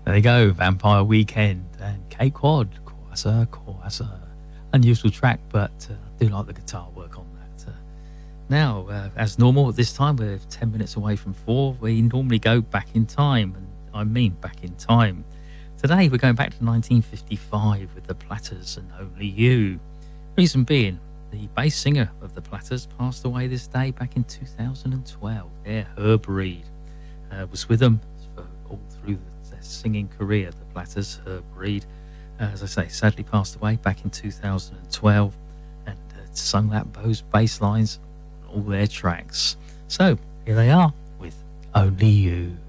There you go, Vampire Weekend and K Quad, Quasar. Unusual track, but I do like the guitar work on that. Now, as normal, at this time we're 10 minutes away from 4. We normally go back in time, and I mean back in time. Today we're going back to 1955 with the Platters and Only You. Reason being, the bass singer of the Platters passed away this day back in 2012. Yeah, Herb Reed was with them for all through their singing career. The Platters, Herb Reed, as I say, sadly passed away back in 2012, and sung those bass lines on all their tracks. So here they are with Only You.